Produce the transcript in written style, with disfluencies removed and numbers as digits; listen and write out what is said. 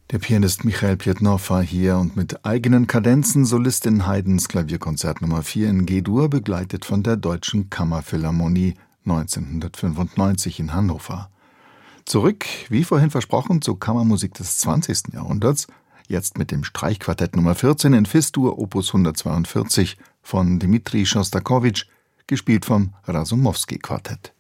Der Pianist Michael Pjetnow war hier und mit eigenen Kadenzen Solistin Haydns Klavierkonzert Nummer 4 in G-Dur, begleitet von der Deutschen Kammerphilharmonie 1995 in Hannover. Zurück, wie vorhin versprochen, zur Kammermusik des 20. Jahrhunderts, jetzt mit dem Streichquartett Nummer 14 in Fis-Dur Opus 142 von Dmitri Schostakowitsch, gespielt vom Rasumowski-Quartett.